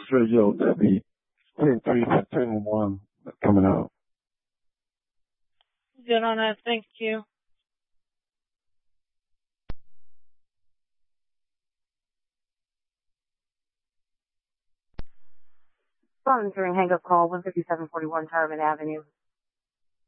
Radio, that'd be 10-3 for 10-1 coming out. Good on that. Thank you. Sponsoring hang-up call, 15741 Tarvin Avenue.